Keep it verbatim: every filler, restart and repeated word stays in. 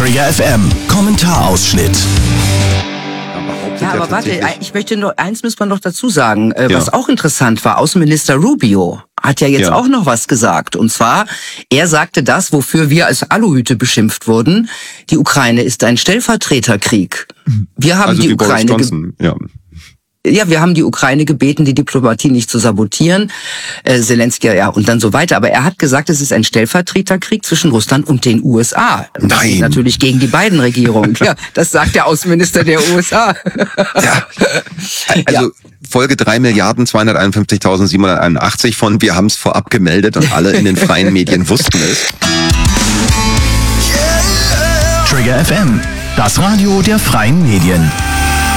Trigger F M, Kommentarausschnitt. Ja, aber warte, ich möchte nur, eins muss man noch dazu sagen, äh, Ja. was auch interessant war, Außenminister Rubio hat ja jetzt Ja. auch noch was gesagt. Und zwar, er sagte das, wofür wir als Aluhüte beschimpft wurden, die Ukraine ist ein Stellvertreterkrieg. Wir haben Also die wie Boris Ukraine... ge- Johnson, ja. Ja, wir haben die Ukraine gebeten, die Diplomatie nicht zu sabotieren. Äh, Zelensky, ja, und dann so weiter. Aber er hat gesagt, es ist ein Stellvertreterkrieg zwischen Russland und den U S A. Und das Nein. ist natürlich gegen die beiden Regierungen. Ja, das sagt der Außenminister der U S A. Ja. Also Folge drei Milliarden zweihunderteinundfünfzigtausendsiebenhunderteinundachtzig von Wir haben's vorab gemeldet und alle in den freien Medien wussten es. Trigger F M, das Radio der freien Medien.